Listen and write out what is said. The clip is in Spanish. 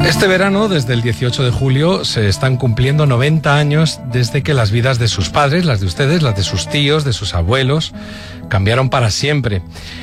Este verano, desde el 18 de julio, se están cumpliendo 90 años desde que las vidas de sus padres, las de ustedes, las de sus tíos, de sus abuelos, cambiaron para siempre.